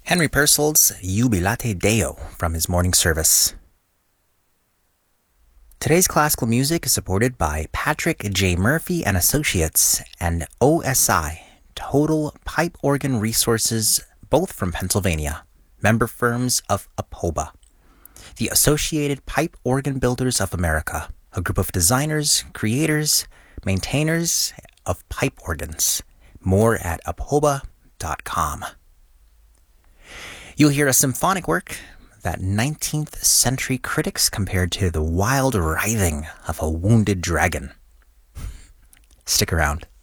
Henry Purcell's Jubilate Deo from his morning service. Today's classical music is supported by Patrick J. Murphy and Associates and OSI, Total Pipe Organ Resources, both from Pennsylvania, member firms of APOBA. The Associated Pipe Organ Builders of America, a group of designers, creators, maintainers of pipe organs. More at apoba.com. You'll hear a symphonic work that 19th century critics compared to the wild writhing of a wounded dragon. Stick around.